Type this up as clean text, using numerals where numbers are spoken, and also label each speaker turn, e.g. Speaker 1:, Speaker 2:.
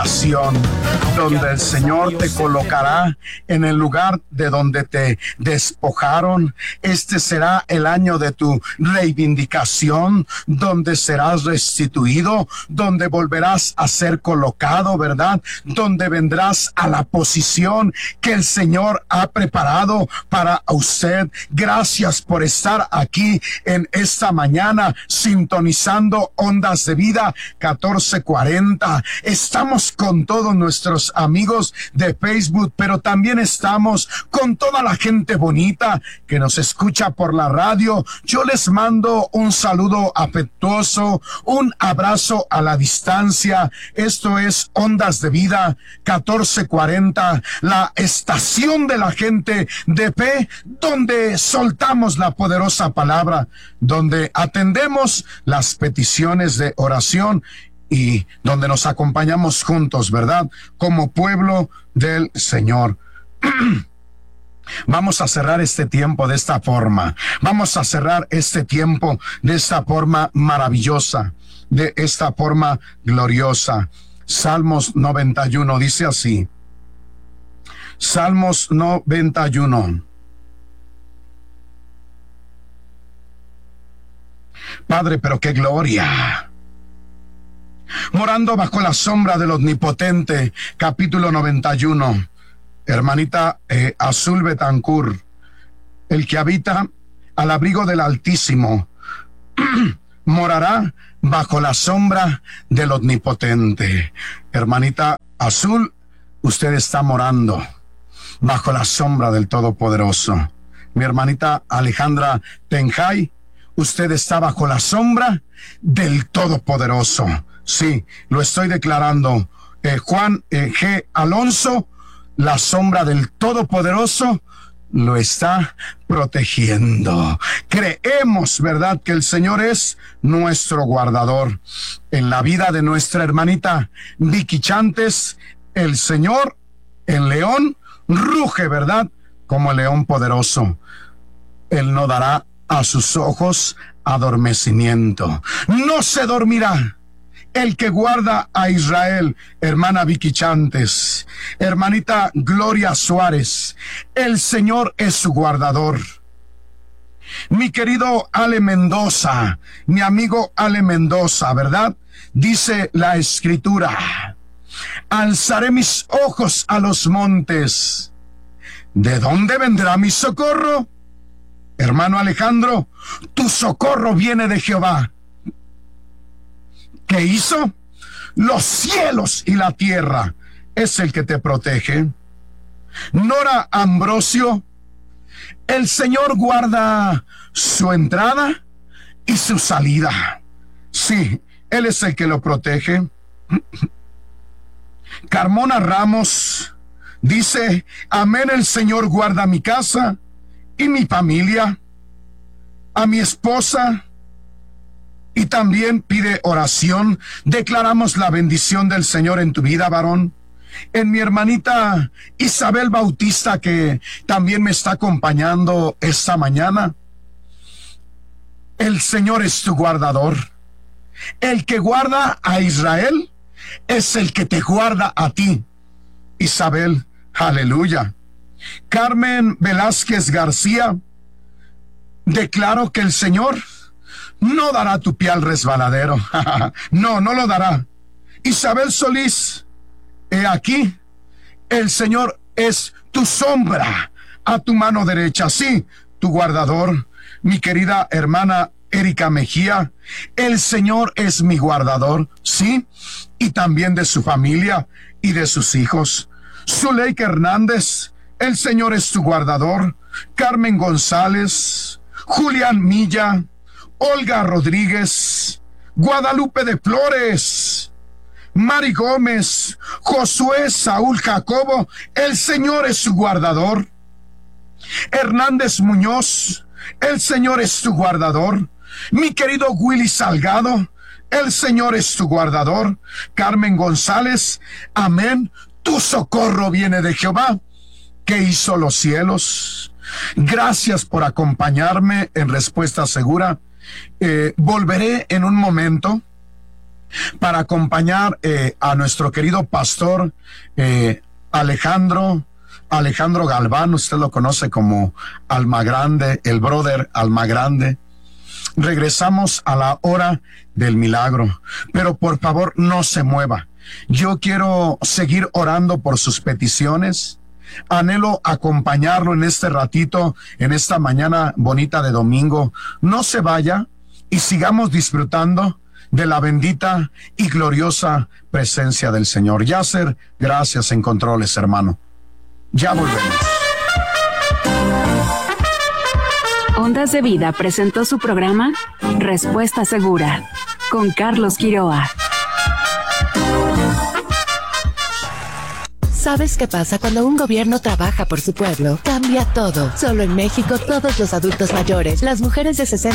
Speaker 1: reivindicación, donde el Señor te colocará en el lugar de donde te despojaron. Este será el año de tu reivindicación, donde serás restituido, donde volverás a ser colocado, ¿verdad? Donde vendrás a la posición que el Señor ha preparado para usted. Gracias por estar aquí en esta mañana sintonizando Ondas de Vida 1440. Estamos con todos nuestros amigos de Facebook, pero también estamos con toda la gente bonita que nos escucha por la radio. Yo les mando un saludo afectuoso, un abrazo a la distancia. Esto es Ondas de Vida 1440, la estación de la gente de fe, donde soltamos la poderosa palabra, donde atendemos las peticiones de oración y donde nos acompañamos juntos, ¿verdad? Como pueblo del Señor. Vamos a cerrar este tiempo de esta forma. Vamos a cerrar este tiempo de esta forma maravillosa, de esta forma gloriosa. Salmos 91 dice así. Salmos 91. Padre, pero qué gloria. Morando bajo la sombra del Omnipotente, capítulo 91. Hermanita Azul Betancourt, el que habita al abrigo del Altísimo morará bajo la sombra del Omnipotente. Hermanita Azul, usted está morando bajo la sombra del Todopoderoso. Mi hermanita Alejandra Tenjay, usted está bajo la sombra del Todopoderoso. Sí, lo estoy declarando. Juan G. Alonso, la sombra del Todopoderoso lo está protegiendo. Creemos, ¿verdad?, que el Señor es nuestro guardador. En la vida de nuestra hermanita Vicky Chantes, el Señor, el león, ruge, ¿verdad?, como el león poderoso. Él no dará a sus ojos adormecimiento. No se dormirá el que guarda a Israel. Hermana Vicky Chantes, hermanita Gloria Suárez, el Señor es su guardador. Mi querido Ale Mendoza, mi amigo Ale Mendoza, ¿verdad? Dice la Escritura: alzaré mis ojos a los montes. ¿De dónde vendrá mi socorro? Hermano Alejandro, tu socorro viene de Jehová. ¿Qué hizo? Los cielos y la tierra es el que te protege. Nora Ambrosio, el Señor guarda su entrada y su salida. Sí, Él es el que lo protege. Carmona Ramos dice: amén, el Señor guarda mi casa y mi familia, a mi esposa. Y también pide oración. Declaramos la bendición del Señor en tu vida, varón. En mi hermanita Isabel Bautista, que también me está acompañando esta mañana. El Señor es tu guardador. El que guarda a Israel es el que te guarda a ti, Isabel. Aleluya. Carmen Velázquez García, declaro que el Señor no dará tu pie al resbaladero. No, no lo dará. Isabel Solís, he aquí, el Señor es tu sombra a tu mano derecha. Sí, tu guardador. Mi querida hermana Erika Mejía, el Señor es mi guardador. Sí, y también de su familia y de sus hijos. Zuleika Hernández, el Señor es tu guardador. Carmen González, Julián Milla, Olga Rodríguez, Guadalupe de Flores, Mari Gómez, Josué Saúl Jacobo, el Señor es su guardador. Hernández Muñoz, el Señor es tu guardador. Mi querido Willy Salgado, el Señor es tu guardador. Carmen González, amén, tu socorro viene de Jehová, que hizo los cielos. Gracias por acompañarme en Respuesta Segura. Volveré en un momento para acompañar a nuestro querido pastor Alejandro Galván. Usted lo conoce como Almagrande, el brother Almagrande. Regresamos a la hora del milagro, pero por favor no se mueva. Yo quiero seguir orando por sus peticiones. Anhelo acompañarlo en este ratito, en esta mañana bonita de domingo. No se vaya y sigamos disfrutando de la bendita y gloriosa presencia del Señor. Yasser, gracias en controles, hermano. Ya volvemos.
Speaker 2: Ondas de Vida presentó su programa Respuesta Segura con Carlos Quiroa.
Speaker 3: ¿Sabes qué pasa cuando un gobierno trabaja por su pueblo? Cambia todo. Solo en México, todos los adultos mayores, las mujeres de 60